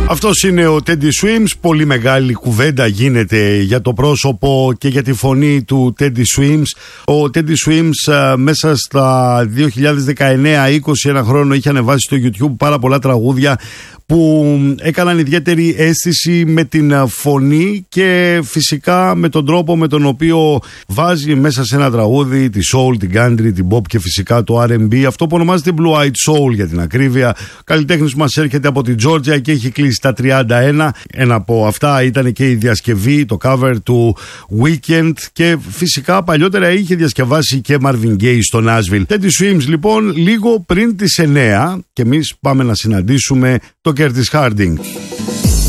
Αυτός είναι ο Teddy Swims. Πολύ μεγάλη κουβέντα γίνεται για το πρόσωπο και για τη φωνή του Teddy Swims. Ο Teddy Swims μέσα στα 2019-20 ένα χρόνο είχε ανεβάσει στο YouTube πάρα πολλά τραγούδια που έκαναν ιδιαίτερη αίσθηση με την φωνή και φυσικά με τον τρόπο με τον οποίο βάζει μέσα σε ένα τραγούδι τη soul, την country, την pop και φυσικά το R&B, αυτό που ονομάζεται Blue Eyed Soul για την ακρίβεια. Καλλιτέχνης μας έρχεται από την Georgia και έχει κλείσει τα 31. Ένα από αυτά ήταν και η διασκευή, το cover του Weekend, και φυσικά παλιότερα είχε διασκευάσει και Marvin Gaye στο Nashville. Teddy Swims λοιπόν λίγο πριν τις 9 και εμείς πάμε να συναντήσουμε το Curtis Harding.